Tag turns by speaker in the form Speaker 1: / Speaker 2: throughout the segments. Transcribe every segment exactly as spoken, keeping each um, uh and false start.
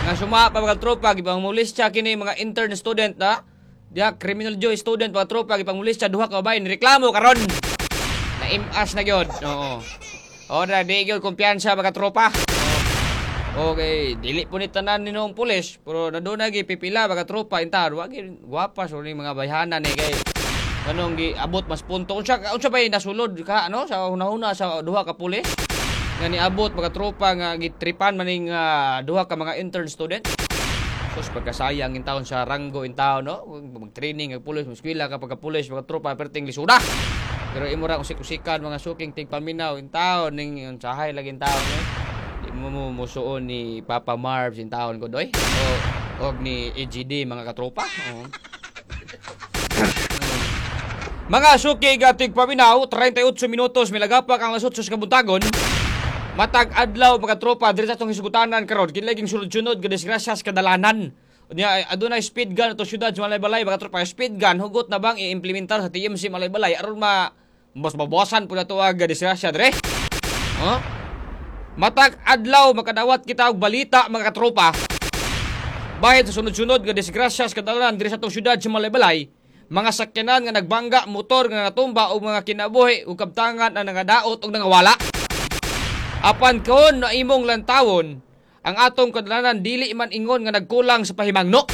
Speaker 1: Nga suma pa mga tropa gipang molestya kini mga intern student na diha criminal joy student mga tropa gipang molestya duha ka babae nireklamo karon. Na imas na gyud. Oo. O na di gyud kumpiyansa mga tropa. Okay, dili po ni tanan ni nung pulis, pero nadun na pipila mga tropa intar, wag gwapa so ni mga bayhanan ni kay kanong gi abot mas punto. Unsa unsa bay nasulod ka ano sa una-una sa duha ka pulis? Nga niabot mga tropa nga gitripan maning uh, duha ka mga intern student. Sus pagkasayang in taon sa ranggo in taon no, mag-training ang pulis, eskwela ka pagka pulis mga tropa perting lisuda. Pero imo ra usik-usikan mga suking tigpaminaw in taon ning sahay lagi in taon eh. Mo musuon ni Papa Marv in taon ko doy o og ni E G D mga katropa. Oh. Mga suki gatig paminaw thirty-eight minutos milagapak ang lasot sa kabuntagon. Matag adlaw mga tropa diri sa tong hisgutanan karon kinlaging sulod-sunod nga disgrasya sa kadalanan. Nya adunay speed gun to syudad sa Malaybalay mga tropa. Speed gun hugot na bang i-implementar sa T M C Malaybalay aron ma mas mabawasan pud ato ang disgrasya dire. Oh? Matag adlaw makadawat kita og balita mga katropa. Bahid sa sunod-sunod nga disgrasya sa kadalanan diri sa tong syudad sa Malaybalay, mga sakyanan nga nagbangga, motor nga natumba og mga kinabuhi ug kabtangan na nangadaot ug nangawala. Apan kon na imong lantawon, ang atong kadalanan dili man ingon nga nagkulang sa pahimangno.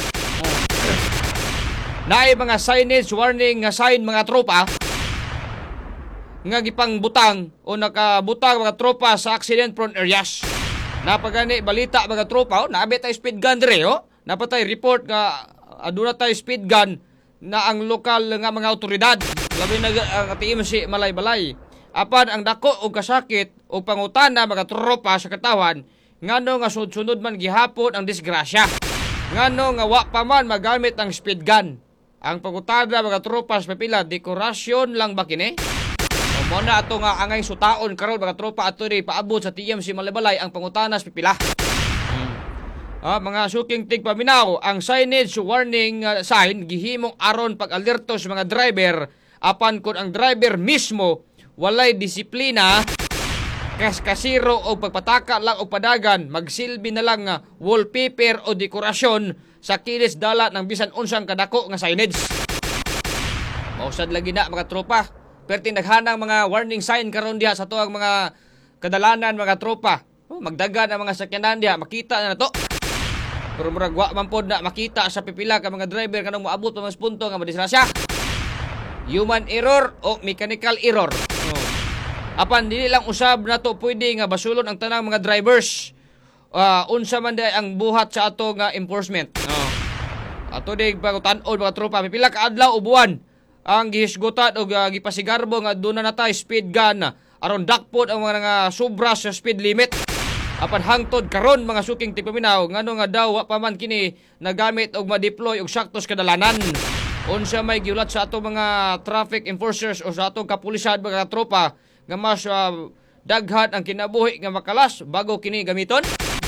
Speaker 1: Naay mga signage warning nga sign mga tropa nga gipang butang o nakabutang mga tropa sa accident prone areas. Napagani balita mga tropa, oh, naabit tay speed gun dire, oh. Napatay report nga aduna tay speed gun na ang lokal nga mga awtoridad, labi na ang T M C Malaybalay. Apan ang dako og kasakit o pangutana mga tropa sa katawan ngano nga sunod-sunod man gihapon ang disgrasya. Ngano nga wa pa man magamit ang speed gun. Ang pangutana mga tropa sa pipila, dekorasyon lang ba kini? Mo na ato nga angay sutaon karon mga tropa ato ri paabot sa T M C Malaybalay ang pangutanas pipila. Hmm. Ah, mga suking tigpaminaw, ang signage warning uh, sign gihimong aron pag-alerto sa mga driver apan kun ang driver mismo walay disiplina kas kasiro o pagpataka lang og padagan, magsilbi na lang nga wallpaper o dekorasyon sa kilis dalat ng bisan unsang kadako nga signage. Mausad lagi na mga tropa. Perting naghanang mga warning sign karon diha sa tuang mga kadalanan mga tropa. Oh, magdagan ang mga sakyanan diha, makita na nato. Pero murag wa man pod na makita sa pipila ka mga driver kanang moabot pa mas punto nga madisgrasya. Human error o mechanical error. Oh. Apan dili lang usab nato pwede nga basulon ang tanang mga drivers. Uh, unsa man day ang buhat sa ato nga enforcement. Oh. Ato day pagutan-on mga tropa pipila ka adlaw o buwan ang gihisgutan o uh, gipasigarbo nga doon na natay speed gun aron dakpod ang mga nga sobra sa speed limit. Apan hangtod karon mga suking tigpaminaw ngano nga daw wa pa man kini nagamit og ma-deploy og saktos kadalanan. Unsa may giulat sa ato mga traffic enforcers o sa atong kapulisan mga tropa nga mas uh, daghan ang kinabuhi nga makalas bago kini gamiton.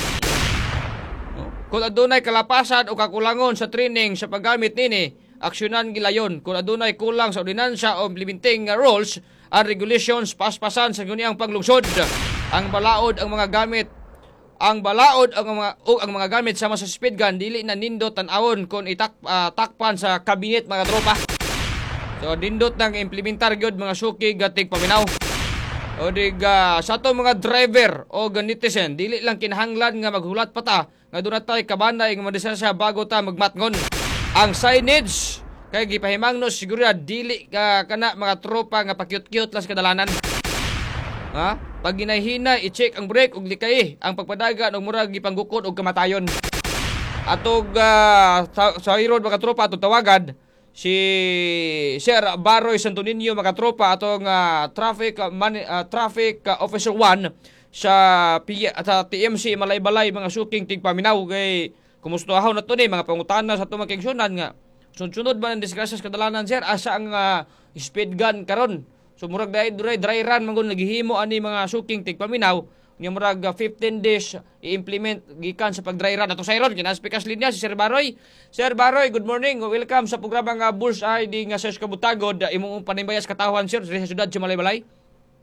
Speaker 1: Kung adunay kalapasan o kakulangon sa training sa paggamit nini, aksyonan gilayon. Kung adunay kulang sa ordinansya o implementing rules and regulations, paspasan sa guniang paglungsod. Ang balaod ang mga gamit ang balaod ang mga o ang mga gamit sama sa speed gun dili na nindot tan-awon kung itak uh, takpan sa kabinet mga tropa. So nindot nang implementar gyud mga suki gatig paminaw. O dig uh, sa to mga driver o netizen dili lang kinahanglan nga maghulat pa ta nga doon tay kabanay nga madisensya bago ta magmatngon. Ang signage kay gipahimangno siguro dili ka kana mga tropa nga pakyut-kyut las kadalanan. Ha? Pag ginahina i-check ang brake ug likay ang pagpadagan og murag gipanggukod og kamatayon. Atog uh, sa, sa road mga tropa atong tawagan si Sir Baroy Santo Niño mga tropa atong uh, traffic uh, man, uh, traffic uh, officer one sa P- sa T M C Malaybalay mga suking tigpaminaw kay kumustahaw na to ni mga pangutana sa itong makingsyonan nga sunod-sunod ba ng disgrasya sa kadalanan sir asa ang uh, speed gun karon. So murag dai dry, dry run mangon naghihimo ani mga suking tigpaminaw nya murag uh, fifteen days i-implement gikan sa pag dry run ato sayron kinaspikas linya si Sir Baroy. Sir Baroy, good morning. Welcome sa programa nga Bullseye di nga sa Kabutagod. Imong panimbayas katawan sir sa siyudad sa Malaybalay.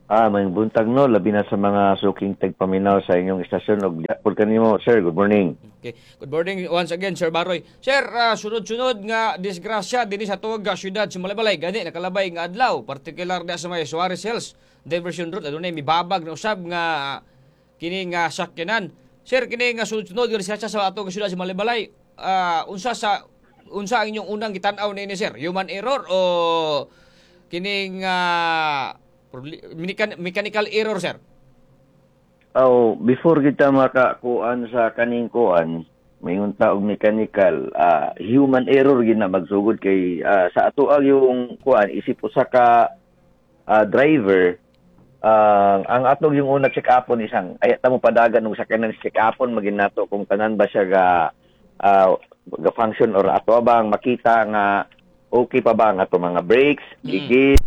Speaker 2: Ah, may buntag no, labi na sa mga suking tagpaminaw sa inyong istasyon. Og diapol kanimo, sir. Good morning.
Speaker 1: Okay. Good morning once again, Sir Baroy. Sir, ah, sunod-sunod nga disgrasya dinhi sa tuwag nga syudad sa Malabalay gani nakalabay nga adlaw, particular na sa may Suarez Hills diversion route adunay mibabag na usab nga kini nga sakyanan. Sir, kini nga sunod-sunod nga disgrasya sa ato nga syudad sa Malabalay, ah, unsa sa unsa ang inyong unang gitan-aw niini, sir? Human error o kining uh, mechanical error, sir?
Speaker 2: Oh, before kita makakuan sa kaning kuan, mayon ta og mechanical, ah, human error gid na magsugod kay ah, sa ato ang yung kuan isip usa ka ah, driver. Ah, ang atong yung una check upon isang ay ta mo padagan og sakyanan check upon magin nato kung tanan ba siya ga ah, ga function or ato bang makita nga okay pa ba nga to mga brakes, gigil,